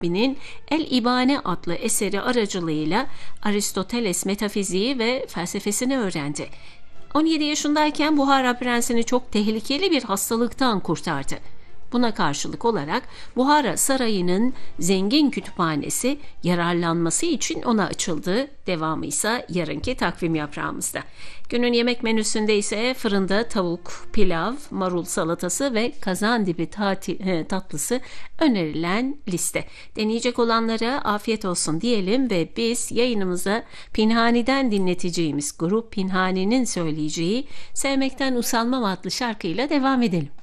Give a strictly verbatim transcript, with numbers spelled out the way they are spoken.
Farabi'nin El İbane adlı eseri aracılığıyla Aristoteles metafiziği ve felsefesini öğrendi. on yedi yaşındayken Buhara prensini çok tehlikeli bir hastalıktan kurtardı. Buna karşılık olarak Buhara Sarayı'nın zengin kütüphanesi yararlanması için ona açıldı. Devamı ise yarınki takvim yaprağımızda. Günün yemek menüsünde ise fırında tavuk, pilav, marul salatası ve kazandibi tati, tatlısı önerilen liste. Deneyecek olanlara afiyet olsun diyelim ve biz yayınımıza Pinhani'den dinleteceğimiz grup Pinhani'nin söyleyeceği Sevmekten Usanmam adlı şarkıyla devam edelim.